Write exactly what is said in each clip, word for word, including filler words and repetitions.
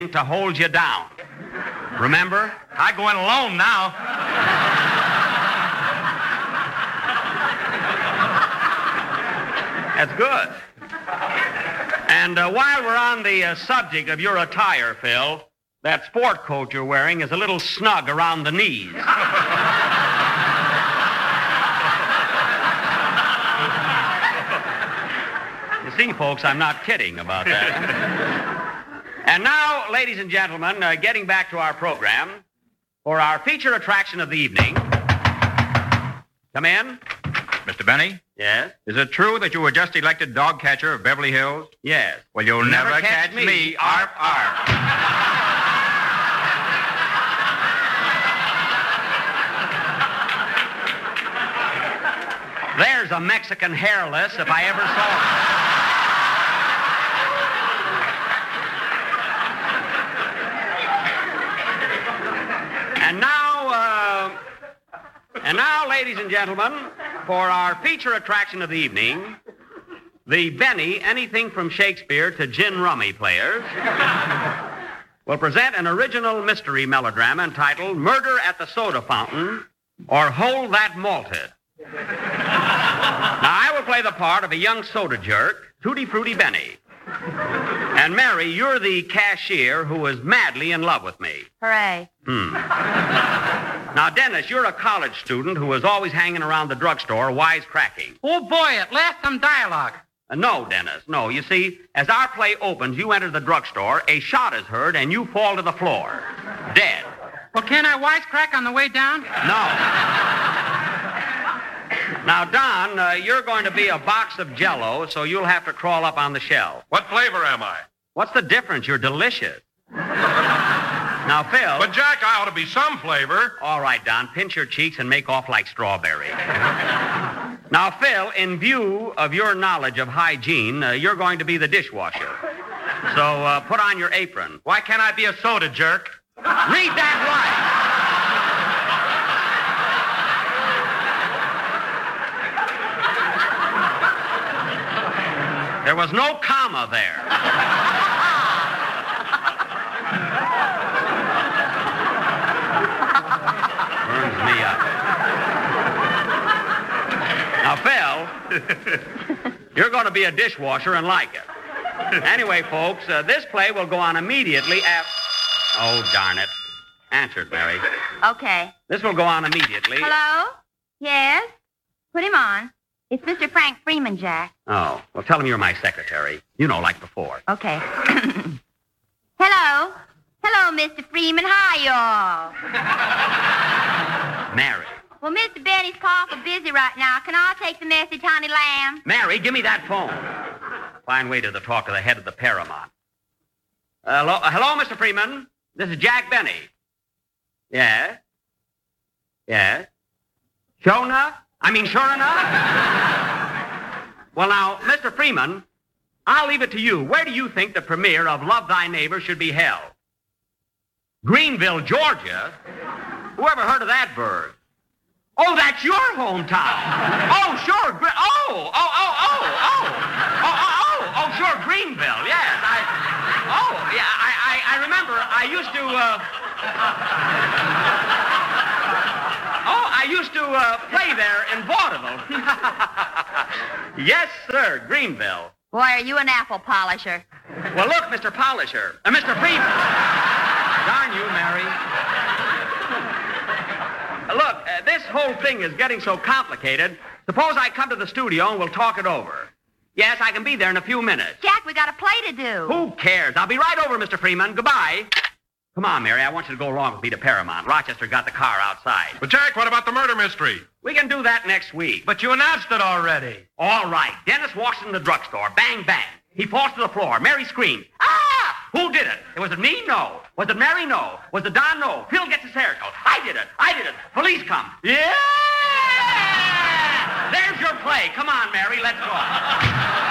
to hold you down. Remember? I go in alone now. That's good. And uh, while we're on the uh, subject of your attire, Phil, that sport coat you're wearing is a little snug around the knees. You see, folks, I'm not kidding about that. And now, ladies and gentlemen, uh, getting back to our program, for our feature attraction of the evening. Come in. Mister Benny? Yes? Is it true that you were just elected dog catcher of Beverly Hills? Yes. Well, you'll never, never catch, catch me. me. Arf, arf. There's a Mexican hairless if I ever saw it. And now, uh, and now, ladies and gentlemen, for our feature attraction of the evening, the Benny, anything from Shakespeare to gin rummy players, will present an original mystery melodrama entitled Murder at the Soda Fountain or Hold That Malted. Now, I will play the part of a young soda jerk, Tutti Frutti Benny. And Mary, you're the cashier who is madly in love with me. Hooray. Hmm. Now, Dennis, you're a college student who is always hanging around the drugstore wisecracking. Oh, boy, at last some dialogue. Uh, no, Dennis, no. You see, as our play opens, you enter the drugstore, a shot is heard, and you fall to the floor. Dead. Well, can't I wisecrack on the way down? No. Now, Don, uh, you're going to be a box of Jell-O, so you'll have to crawl up on the shelf. What flavor am I? What's the difference? You're delicious. Now, Phil... But, Jack, I ought to be some flavor. All right, Don, pinch your cheeks and make off like strawberry. Now, Phil, in view of your knowledge of hygiene, uh, you're going to be the dishwasher. So uh, put on your apron. Why can't I be a soda jerk? Read that right. There was no comma there. Burns me up. Now, Phil, you're going to be a dishwasher and like it. Anyway, folks, uh, this play will go on immediately after... Oh, darn it. Answer it, Mary. Okay. This will go on immediately. Hello? Yes? Put him on. It's Mister Frank Freeman, Jack. Oh, well, tell him you're my secretary. You know, like before. Okay. Hello? Hello, Mister Freeman. Hi, y'all. Mary. Well, Mister Benny's awful busy right now. Can I take the message, honey lamb? Mary, give me that phone. Fine way to talk to the head of the Paramount. Uh, hello, uh, hello, Mister Freeman. This is Jack Benny. Yes? Yes? Sure enough? I mean, sure enough? Well, now, Mister Freeman, I'll leave it to you. Where do you think the premiere of Love Thy Neighbor should be held? Greenville, Georgia? Whoever heard of that burg? Oh, that's your hometown. Oh, sure. Gre- oh, oh, oh, oh, oh. Oh, oh, oh, oh, sure, Greenville, yes. I, oh, yeah, I, I, I remember I used to, uh... Oh, I used to uh, play there in vaudeville. Yes, sir, Greenville. Boy, are you an apple polisher. Well, look, Mister Polisher. Uh, Mister Freeman. Darn you, Mary. Uh, look, uh, this whole thing is getting so complicated. Suppose I come to the studio and we'll talk it over. Yes, I can be there in a few minutes. Jack, we got a play to do. Who cares? I'll be right over, Mister Freeman. Goodbye. Come on, Mary. I want you to go along with me to Paramount. Rochester got the car outside. But, Jack, what about the murder mystery? We can do that next week. But you announced it already. All right. Dennis walks in the drugstore. Bang, bang. He falls to the floor. Mary screams. Ah! Who did it? Was it me? No. Was it Mary? No. Was it Don? No. Phil gets hysterical. I did it. I did it. Police come. Yeah! There's your play. Come on, Mary. Let's go.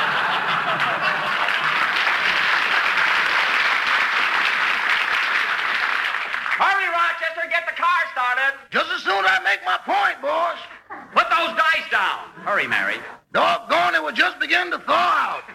Hurry, Rochester. Get the car started. Just as soon as I make my point, boss. Put those dice down. Hurry, Mary. Doggone, it will just begin to thaw out.